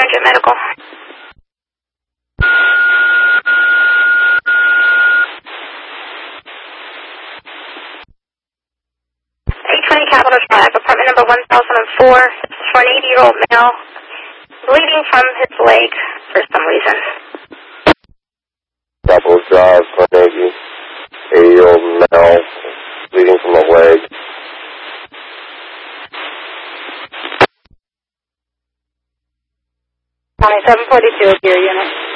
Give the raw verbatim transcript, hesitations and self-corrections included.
hundred medical. eight twenty Capitol Drive, apartment number one thousand four. This is for an eighty-year-old male bleeding from his leg for some reason. Capitol Drive, one eighty, eighty-year-old male bleeding from the leg. County seven forty-two, your unit.